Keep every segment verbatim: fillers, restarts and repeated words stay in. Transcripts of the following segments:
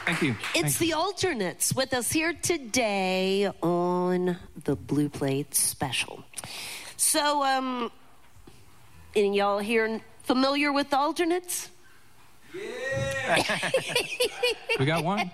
Thank you. It's Thank the you. Alternates with us here today on the Blue Plate Special. So, um, any y'all here familiar with the Alternates? Yeah. We got one.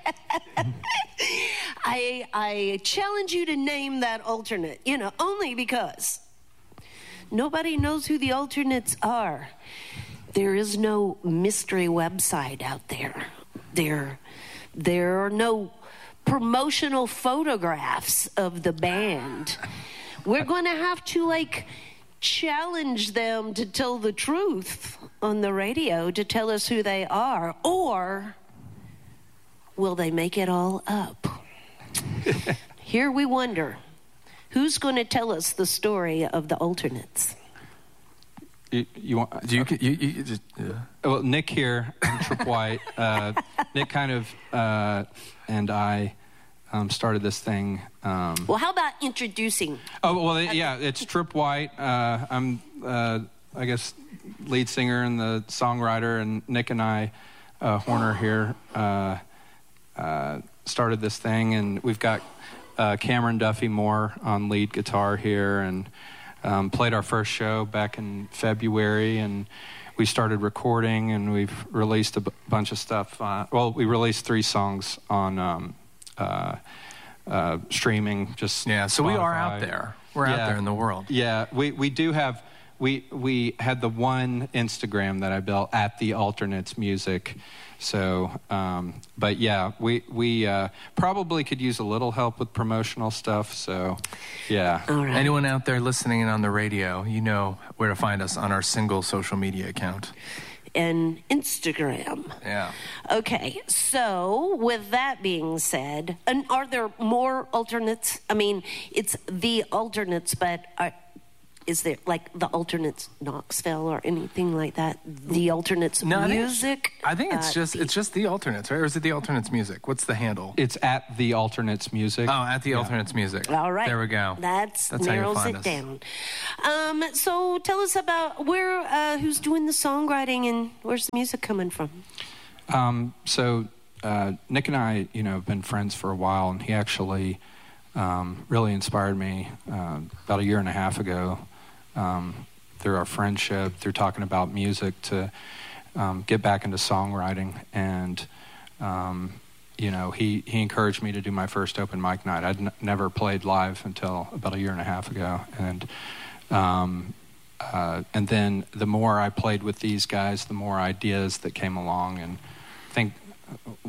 I I challenge you to name that alternate, you know, only because nobody knows who the Alternates are. There is no mystery website out there. There, there are no promotional photographs of the band. We're going to have to, like, challenge them to tell the truth on the radio, to tell us who they are, or will they make it all up? Here we wonder, who's going to tell us the story of the Alternates? You, you want? Do you, you, you just, yeah. Well, Nick here, I'm Trip White. Uh, Nick kind of uh, and I um, started this thing. Um, well, how about introducing? Oh, well, yeah, it's Trip White. Uh, I'm, uh, I guess, lead singer and the songwriter, and Nick and I, uh, Horner here, uh, uh, started this thing, and we've got uh, Cameron Duffy Moore on lead guitar here, and Um, played our first show back in February, and we started recording, and we've released a b- bunch of stuff. Uh, well, we released three songs on um, uh, uh, streaming. Just yeah. So Spotify. We are out there. We're yeah. out there in the world. Yeah, we we do have. We we had the one Instagram that I built at the Alternates Music. So, um, but yeah, we we uh, probably could use a little help with promotional stuff. So, yeah. All right. Anyone out there listening in on the radio, you know where to find us on our single social media account. And Instagram. Yeah. Okay, so with that being said, and are there more Alternates? I mean, it's the Alternates, but are, is there like the Alternates Knoxville or anything like that? The Alternates no, Music? I think it's uh, just it's just the Alternates, right? Or is it the Alternates Music? What's the handle? It's at the Alternates Music. Oh, at the yeah. Alternates Music. All right. There we go. That's, That's how narrows you find it us. down. Um, so tell us about where, uh, who's doing the songwriting and where's the music coming from? Um, so uh, Nick and I, you know, have been friends for a while, and he actually um, really inspired me uh, about a year and a half ago. Um, through our friendship, through talking about music, to um, get back into songwriting. And, um, you know, he, he encouraged me to do my first open mic night. I'd n- never played live until about a year and a half ago. And, um, uh, and then the more I played with these guys, the more ideas that came along. And I think